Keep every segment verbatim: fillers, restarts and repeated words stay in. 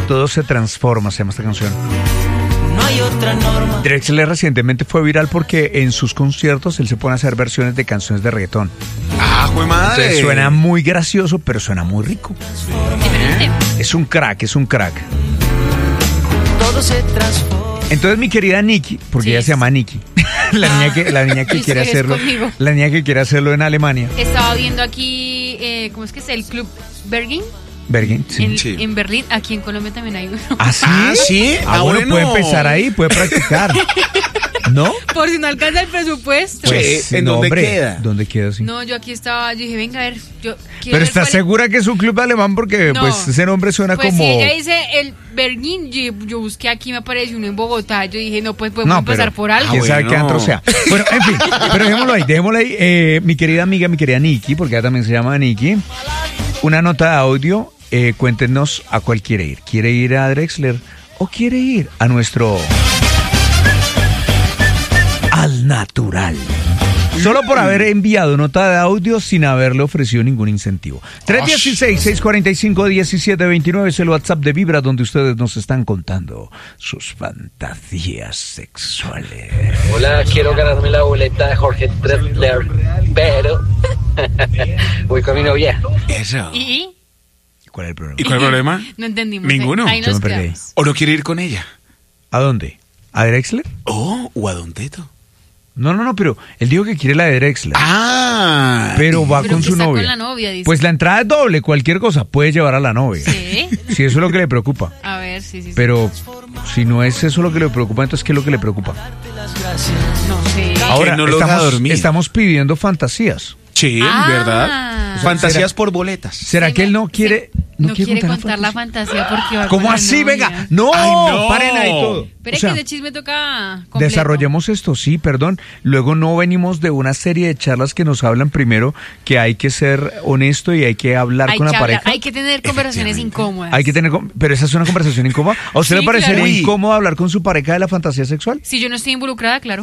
Todo se transforma, se llama esta canción. No hay otra norma. Drexler recientemente fue viral porque en sus conciertos él se pone a hacer versiones de canciones de reggaetón. ¡Ah, jue madre! Entonces, suena muy gracioso, pero suena muy rico. Diferente. Es un crack, es un crack. Todo se transforma. Entonces mi querida Nikki, porque Sí. ella se llama Nikki, la niña que la niña que Listo, quiere eres hacerlo, conmigo. la niña que quiere hacerlo en Alemania, Estaba viendo aquí, eh, ¿cómo es que es? El Club Bergin. Bergen, sí. En, Sí. en Berlín, aquí en Colombia también hay uno. ¿Ah, sí? Ah, ¿sí? Ah, Ah, bueno, bueno. puede empezar ahí, puede practicar. ¿No? Por si no alcanza el presupuesto. Pues, ¿en no, dónde hombre, queda? ¿Dónde queda? Sí. No, yo aquí estaba, yo dije, venga, a ver, yo quiero Pero ver ¿estás cuál es- segura que es un club alemán? Porque No. pues ese nombre suena Pues como... si ella dice el Bergin, yo, yo busqué aquí, me apareció uno en Bogotá, yo dije, no, pues podemos No, empezar pero- por algo. ¿Quién Ah, sabe bueno. qué antro sea? Bueno, en fin, pero dejémoslo ahí, dejémoslo ahí. Eh, mi querida amiga, mi querida Nikki, porque ella también se llama Nikki, una nota de audio, eh, cuéntenos a cuál quiere ir. ¿Quiere ir a Drexler o quiere ir a nuestro... Al Natural? Solo por haber enviado nota de audio sin haberle ofrecido ningún incentivo. tres uno seis, seis cuatro cinco, uno siete dos nueve es el WhatsApp de Vibra donde ustedes nos están contando sus fantasías sexuales. Hola, quiero ganarme la boleta de Jorge Drexler, pero voy con mi novia. Eso. ¿Y? ¿Cuál es el problema? ¿Y cuál es el problema? No entendimos. Ninguno. Ahí Yo nos me perdí. quedamos. ¿O no quiere ir con ella? ¿A dónde? ¿A Drexler? Oh, o a Don Teto. No, no, no, pero él dijo que quiere la de Drexler. Ah. Pero va Pero con que su está novia. con la novia, dice. Pues la entrada es doble, cualquier cosa puede llevar a la novia. Sí. Si eso es lo que le preocupa. A ver, sí, sí. sí. Pero si no es eso lo que le preocupa, entonces ¿qué es lo que le preocupa? No sé. Ahora no lo deja estamos, dormir. estamos pidiendo fantasías. Sí, Ah. ¿verdad? O sea, Fantasías será- por boletas. ¿Será Sí, que él me- no quiere, sí, no no quiere quiere contar, contar la la fantasía porque va ¿Cómo con la así? novia. Venga, no, Ay, no. paren ahí todo. Espera O sea, que ese chisme toca completo. desarrollemos esto, sí, perdón. Luego no venimos de una serie de charlas que nos hablan primero que hay que ser honesto y hay que hablar Hay con que, la hablar, pareja. hay que tener conversaciones incómodas. Hay que tener, com- pero esa es una conversación incómoda. ¿A usted Sí, le parecería claro. incómodo hablar con su pareja de la fantasía sexual? Si yo no estoy involucrada, claro.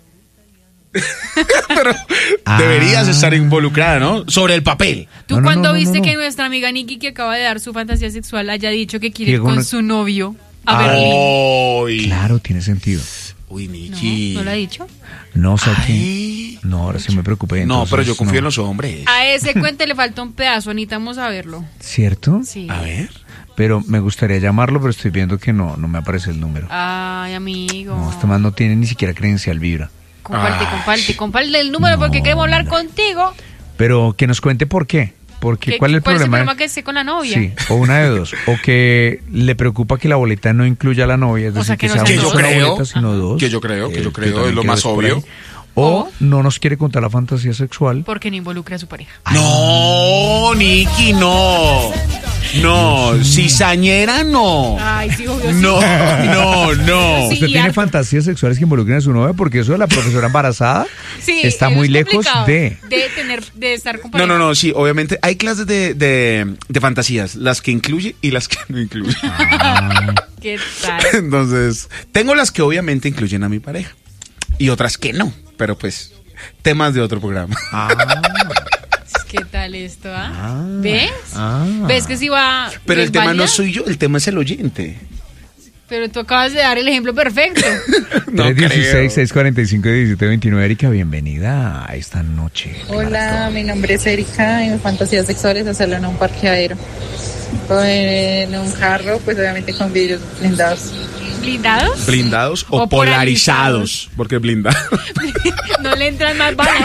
Pero Ah. deberías estar involucrada, ¿no? Sobre el papel. ¿Tú No, no, cuándo no, no, viste no. que nuestra amiga Nikki, que acaba de dar su fantasía sexual, haya dicho que quiere ir Llegó con una- su novio a Ah. Berlín? Ay. Claro, tiene sentido. Uy, No, Niki. ¿no lo ha dicho? No, ¿sabes qué? Ay. No, ahora sí me preocupé. No, entonces, pero yo confío no. en los hombres. A ese cuente le falta un pedazo, necesitamos saberlo. ¿Cierto? Sí. A ver. Pero me gustaría llamarlo, pero estoy viendo que no, no me aparece el número. Ay, amigo. No, este man no tiene ni siquiera credencial Vibra. Comparte, Ay. comparte, comparte el número porque No, queremos hablar no. contigo. Pero que nos cuente por qué. Porque, ¿Qué- ¿cuál es el ¿Cuál es el problema? problema que esté con la novia? Sí, o una de dos. O que le preocupa que la boleta no incluya a la novia. Es O sea, decir, que no sea sean una dos. sola Que yo boleta, sino dos. Que yo creo, que yo creo, también es lo creo más por ahí. obvio. O O- no nos quiere contar la fantasía sexual. Porque no involucra a su pareja. No, Niki, no. No, cizañera no. Ay, sí, obvio. No, no, no. Sí, ¿Usted tiene harto. fantasías sexuales que involucren a su novia? Porque eso de la profesora embarazada Sí, está eso muy es lejos complicado de... de tener, de estar con No, pareja. no, no, sí, obviamente hay clases de, de, de fantasías, las que incluye y las que no incluye. ¿Qué tal? Entonces, tengo las que obviamente incluyen a mi pareja y otras que no, pero pues, temas de otro programa. ¿Qué tal esto, ah? Ah. ¿Ves? Ah. ¿Ves que si va Pero el tema no desvalida? soy yo, el tema es el oyente. Pero tú acabas de dar el ejemplo perfecto. No tres uno seis, creo. seis cuatro cinco, uno siete dos nueve, Erika, bienvenida a esta noche. Hola, mi nombre es Erika y mi fantasía sexual es hacerlo en un parqueadero. O en un carro, pues obviamente con vidrios blindados. ¿Blindados? ¿Blindados o, O polarizados? Porque blindado. No le entran más balas.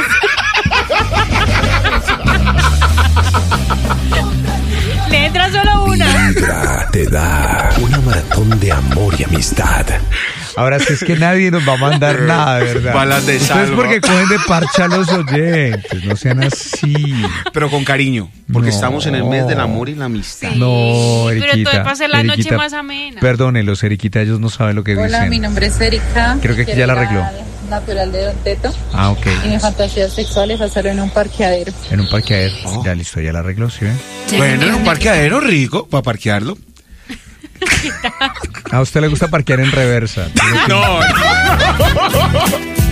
Le entra solo una. Vibra te da una maratón de amor y amistad. Ahora sí es que nadie nos va a mandar nada, ¿verdad? Balas de Ustedes salva. porque cogen de parcha a los oyentes, no sean así. Pero con cariño, porque No. estamos en el mes del amor y la amistad. Sí. No, Pero Eriquita. todo es para hacer la noche Eriquita, más amena. Perdónelos, Eriquita, ellos no saben lo que Hola, dicen. mi nombre es Erika. Creo que aquí Quiero ya la ir arregló. al Natural de Don Teto. Ah, ok. Y mi fantasía sexual es hacerlo en un parqueadero. En un parqueadero. Oh. Ya listo, ya la arregló, ¿sí ven? Bueno, en un parqueadero rico, para parquearlo. A usted le gusta parquear en reversa. No.